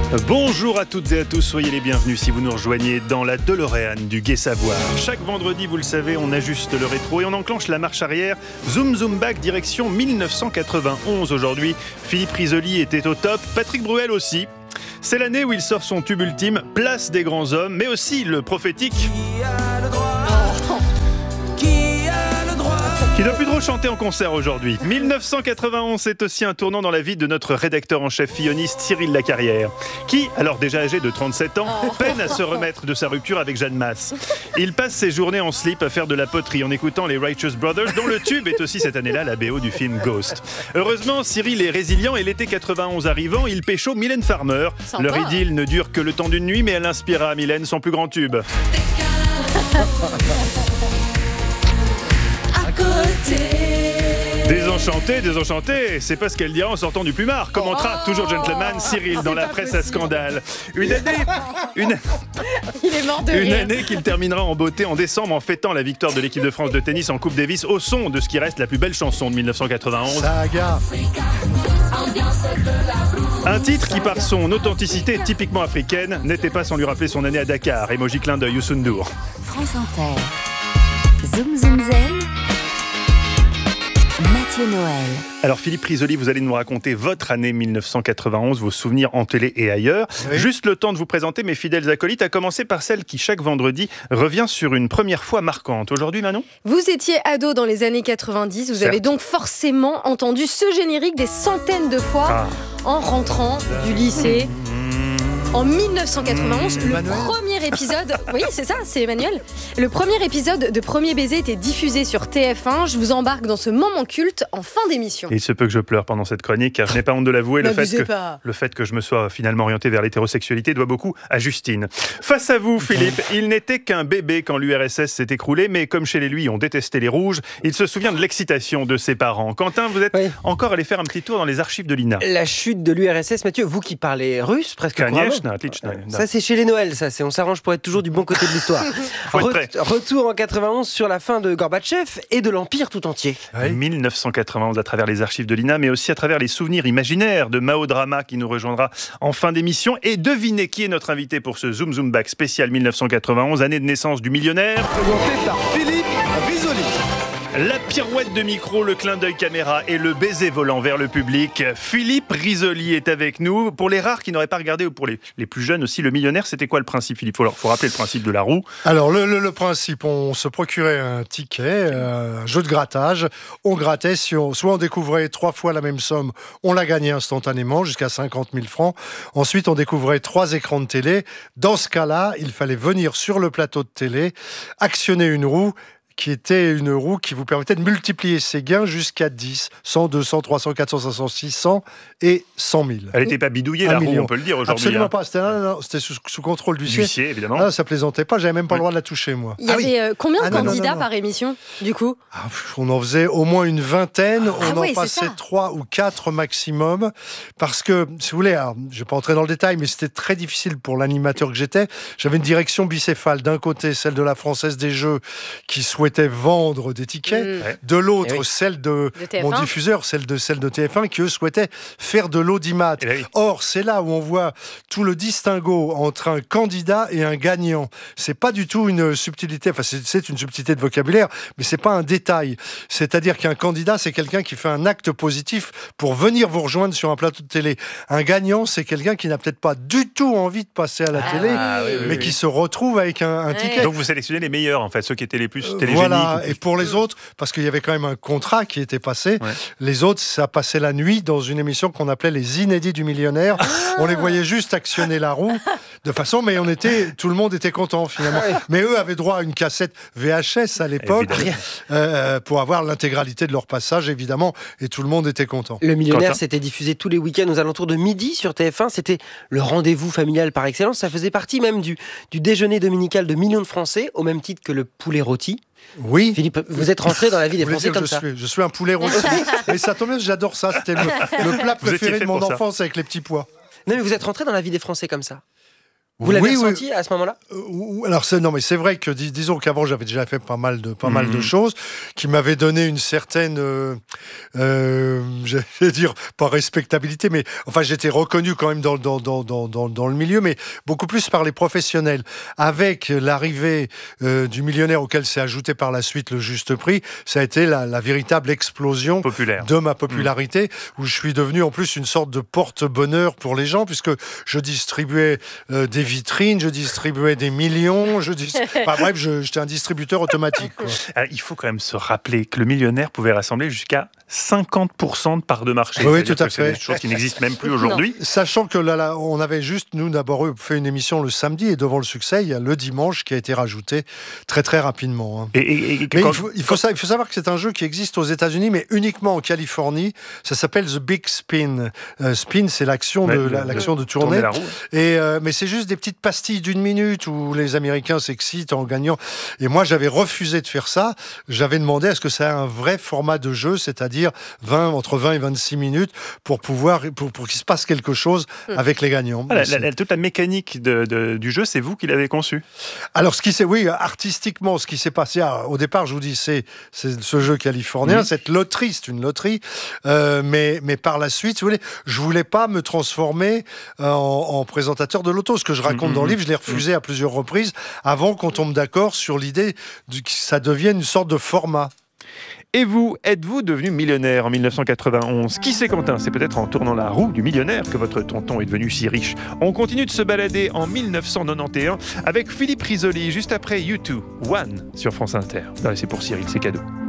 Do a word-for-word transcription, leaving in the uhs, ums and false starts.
Bonjour à toutes et à tous, soyez les bienvenus si vous nous rejoignez dans la DeLorean du Gai Savoir. Chaque vendredi, vous le savez, on ajuste le rétro et on enclenche la marche arrière. Zoom zoom back direction mille neuf cent quatre-vingt-onze. Aujourd'hui, Philippe Risoli était au top, Patrick Bruel aussi. C'est l'année où il sort son tube ultime, Place des grands hommes, mais aussi le prophétique... Qui a le droit ? Qui a le droit ? Qui doit plus trop chanter en concert aujourd'hui. mille neuf cent quatre-vingt-onze, c'est aussi un tournant dans la vie de notre rédacteur en chef filloniste Cyril Lacarrière, qui, alors déjà âgé de trente-sept ans, peine à se remettre de sa rupture avec Jeanne Masse. Il passe ses journées en slip à faire de la poterie en écoutant les Righteous Brothers, dont le tube est aussi cette année-là la B O du film Ghost. Heureusement, Cyril est résilient et l'été quatre-vingt-onze arrivant, il pécho Mylène Farmer. Sympa. Leur idylle ne dure que le temps d'une nuit, mais elle inspira à Mylène son plus grand tube. À côté. Désenchanté, désenchanté, c'est pas ce qu'elle dira en sortant du plumard. Commentera toujours gentleman Cyril dans la presse à scandale. Une année, une, Il est mort de une rire. année qu'il terminera en beauté en décembre en fêtant la victoire de l'équipe de France de tennis en Coupe Davis au son de ce qui reste la plus belle chanson de mille neuf cent quatre-vingt-onze. Saga. Un titre qui, par son authenticité typiquement africaine, n'était pas sans lui rappeler son année à Dakar. Emoji clin d'œil Youssou N'Dour. France Inter. Zoom Zoom Zen. Mathieu Noël. Alors Philippe Risoli, vous allez nous raconter votre année mille neuf cent quatre-vingt-onze, vos souvenirs en télé et ailleurs. Oui. Juste le temps de vous présenter mes fidèles acolytes, à commencer par celle qui chaque vendredi revient sur une première fois marquante. Aujourd'hui, Manon ? Vous étiez ado dans les années quatre-vingt-dix, vous Certes. avez donc forcément entendu ce générique des centaines de fois Ah. en rentrant du lycée. En mille neuf cent quatre-vingt-onze, le Emmanuel. premier épisode, oui c'est ça, c'est Emmanuel. Le premier épisode de Premier Baiser était diffusé sur T F un. Je vous embarque dans ce moment culte en fin d'émission. Et il se peut que je pleure pendant cette chronique, car je n'ai pas honte de l'avouer, le fait, N'abusez que, pas. le fait que je me sois finalement orienté vers l'hétérosexualité doit beaucoup à Justine. Face à vous, Philippe, il n'était qu'un bébé quand l'U R S S s'est écroulé, mais comme chez les lui, on détestait les rouges, il se souvient de l'excitation de ses parents. Quentin, vous êtes Oui. encore allé faire un petit tour dans les archives de l'I N A. La chute de l'U R S S, Mathieu, vous qui parlez russe presque couramment. Конечно, отлично. Ça c'est chez les Noëls, ça c'est on s'arrange pour être toujours du bon côté de l'histoire. Faut être Re- prêt. Retour en quatre-vingt-onze sur la fin de Gorbatchev et de l'Empire tout entier. Oui. mille neuf cent quatre-vingt-onze à travers les archives de l'I N A, mais aussi à travers les souvenirs imaginaires de Mao Drama qui nous rejoindra en fin d'émission. Et devinez qui est notre invité pour ce Zoom Zoom Back spécial mille neuf cent quatre-vingt-onze, année de naissance du millionnaire. Présenté par Philippe Risoli. La pirouette de micro, le clin d'œil caméra et le baiser volant vers le public. Philippe Risoli est avec nous. Pour les rares qui n'auraient pas regardé, ou pour les, les plus jeunes aussi, le millionnaire, c'était quoi le principe, Philippe ? Il faut, faut rappeler le principe de la roue. Alors, le, le, le principe, on se procurait un ticket, euh, un jeu de grattage. On grattait, si on, soit on découvrait trois fois la même somme, on la gagnait instantanément, jusqu'à cinquante mille francs. Ensuite, on découvrait trois écrans de télé. Dans ce cas-là, il fallait venir sur le plateau de télé, actionner une roue, qui était une roue qui vous permettait de multiplier ses gains jusqu'à dix, cent, deux cents, trois cents, quatre cents, cinq cents, six cents et cent mille. Elle n'était pas bidouillée, Un la roue, million. on peut le dire aujourd'hui. Absolument hein. pas, c'était, non, non, c'était sous, sous contrôle d'huissier. L'huissier, évidemment. Ah, ça plaisantait pas, j'avais même pas Oui. le droit de la toucher, moi. Il y avait euh, combien de Ah, non, non, candidats non, non. par émission, du coup ? Ah, pff, on en faisait au moins une vingtaine, on Ah en ouais, c'est passait ça. trois ou quatre maximum, parce que, si vous voulez, alors, je vais pas entrer dans le détail, mais c'était très difficile pour l'animateur que j'étais. J'avais une direction bicéphale, d'un côté celle de la Française des Jeux, qui souhaitait vendre des tickets, Mm. de l'autre Eh oui. celle de, De T F un. mon diffuseur, celle de, celle de T F un, qui eux souhaitaient faire de l'audimat. Eh ben oui. Or, c'est là où on voit tout le distinguo entre un candidat et un gagnant. C'est pas du tout une subtilité, enfin c'est, c'est une subtilité de vocabulaire, mais c'est pas un détail. C'est-à-dire qu'un candidat, c'est quelqu'un qui fait un acte positif pour venir vous rejoindre sur un plateau de télé. Un gagnant, c'est quelqu'un qui n'a peut-être pas du tout envie de passer à la Ah télé, oui, oui, mais oui. qui se retrouve avec un, un Ouais. ticket. Donc vous sélectionnez les meilleurs, en fait, ceux qui étaient les plus Euh, télégéniques. Voilà, et pour les autres, parce qu'il y avait quand même un contrat qui était passé, Ouais. les autres, ça passait la nuit dans une émission qu'on appelait les Inédits du millionnaire. On les voyait juste actionner la roue de façon, mais on était, tout le monde était content finalement. Mais eux avaient droit à une cassette V H S à l'époque Évidemment. euh, pour avoir l'intégralité de leur passage évidemment, et tout le monde était content. Le millionnaire Quentin. s'était diffusé tous les week-ends aux alentours de midi sur T F un. C'était le rendez-vous familial par excellence. Ça faisait partie même du, du déjeuner dominical de millions de Français, au même titre que le poulet rôti. Oui. Philippe, vous êtes rentré dans la vie des Vous voulez Français dire que comme je ça. suis, je suis un poulet rôti. Et ça tombe bien, j'adore ça. C'était le, le plat Vous étiez préféré fait de mon pour ça. enfance avec les petits pois. Non, mais vous êtes rentré dans la vie des Français comme ça. Vous l'avez Oui, oui. ressenti à ce moment-là? Euh, Alors c'est, non mais c'est vrai que dis- disons qu'avant j'avais déjà fait pas mal de pas Mhm. mal de choses qui m'avaient donné une certaine euh, euh, j'allais dire pas respectabilité, mais enfin j'étais reconnu quand même dans dans dans dans dans, dans le milieu, mais beaucoup plus par les professionnels. Avec l'arrivée euh, du millionnaire auquel s'est ajouté par la suite le Juste Prix, ça a été la, la véritable explosion Populaire. de ma popularité, où je suis devenu en plus une sorte de porte-bonheur pour les gens, puisque je distribuais euh, des vitrines, je distribuais des millions, je dis... enfin, bref, je- j'étais un distributeur automatique, quoi. Alors, il faut quand même se rappeler que le millionnaire pouvait rassembler jusqu'à cinquante pour cent de parts de marché. Oui, C'est-à-dire tout à que c'est fait. des choses qui n'existent même plus aujourd'hui. Sachant que là, là, on avait juste, nous, d'abord fait une émission le samedi, et devant le succès, il y a le dimanche qui a été rajouté très très rapidement, hein. Et, et- et Mais quand- il, faut, il, faut sa- il faut savoir que c'est un jeu qui existe aux États-Unis, mais uniquement en Californie. Ça s'appelle The Big Spin. Euh, spin, c'est l'action Ouais, de, le- la- l'action de tourner tourner. la roue. Et euh, mais c'est juste des petites pastilles d'une minute où les Américains s'excitent en gagnant. Et moi, j'avais refusé de faire ça. J'avais demandé à ce que ça ait un vrai format de jeu, c'est-à-dire vingt, entre vingt et vingt-six minutes, pour pouvoir, pour, pour qu'il se passe quelque chose avec les gagnants. Ah, la- C'est- la- la- toute la mécanique de- de- du jeu, c'est vous qui l'avez conçu. Alors, ce qui s'est, oui, artistiquement, ce qui s'est passé, ah, au départ, je vous dis, c'est, c'est ce jeu californien, Mhm. cette loterie, c'est une loterie, euh, mais, mais par la suite, si vous voulez, je voulais pas me transformer euh, en, en présentateur de l'auto. Ce que je raconte Mhm. dans le livre, je l'ai refusé à plusieurs reprises avant qu'on tombe d'accord sur l'idée du- que ça devienne une sorte de format. Et vous, êtes-vous devenu millionnaire en mille neuf cent quatre-vingt-onze? Qui c'est Quentin? C'est peut-être en tournant la roue du millionnaire que votre tonton est devenu si riche. On continue de se balader en mille neuf cent quatre-vingt-onze avec Philippe Risoli, juste après U deux, One sur France Inter. Non, c'est pour Cyril, c'est cadeau.